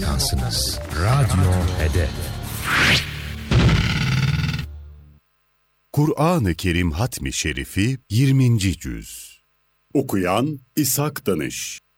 frekansınız. Radyo Hedef. Kur'an-ı Kerim Hatmi Şerifi 20. Cüz. Okuyan İshak Danış.